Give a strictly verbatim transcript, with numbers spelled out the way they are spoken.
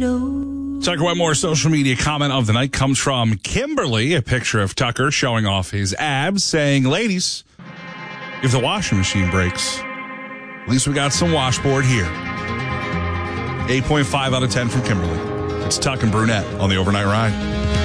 Tucker Wetmore social media comment of the night comes from Kimberly, a picture of Tucker showing off his abs, saying, ladies, if the washing machine breaks, at least we got some washboard here. eight point five out of ten from Kimberly. It's Tuck and Brunette on the Overnight Ride.